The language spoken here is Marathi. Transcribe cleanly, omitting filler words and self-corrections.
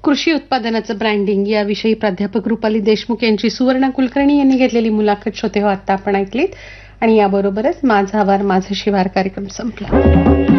कृषी उत्पादनाचं ब्रँडिंग याविषयी प्राध्यापक रुपाली देशमुख यांची सुवर्ण कुलकर्णी यांनी घेतलेली मुलाखत श्रोते हो आता आपण ऐकलीत आणि याबरोबरच माझा आवार माझा शिवार कार्यक्रम संपला.